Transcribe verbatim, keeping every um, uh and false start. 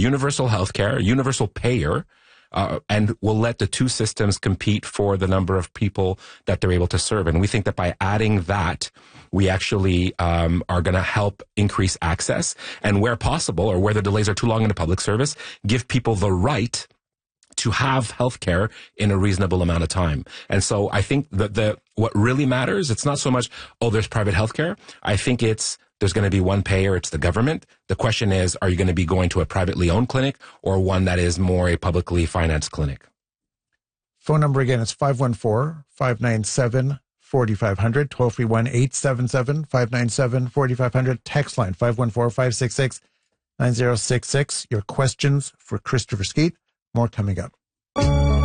universal healthcare, universal payer, uh, and we'll let the two systems compete for the number of people that they're able to serve. And we think that by adding that, we actually um, are going to help increase access, and where possible, or where the delays are too long in the public service, give people the right to have healthcare in a reasonable amount of time. And so I think that the what really matters, it's not so much, oh, there's private healthcare. I think it's there's going to be one payer, it's the government. The question is, are you going to be going to a privately owned clinic or one that is more a publicly financed clinic? Phone number again, it's five one four, five nine seven, four five zero zero, toll free one eight seven seven, five nine seven, four five zero zero, text line five one four, five six six, nine zero six six. Your questions for Christopher Skeete. More coming up.